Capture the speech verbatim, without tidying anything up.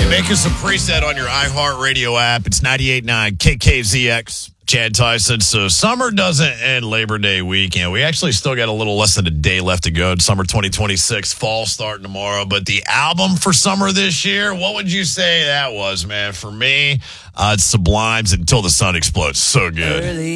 Make us a preset on your iHeartRadio app. It's ninety-eight point nine K K Z X. Chad Tyson. So summer doesn't end Labor Day weekend. We actually still got a little less than a day left to go. It's summer twenty twenty-six, fall starting tomorrow. But the album for summer this year, what would you say that was, man? For me, uh, it's Sublime's Until the Sun Explodes. So good. Early.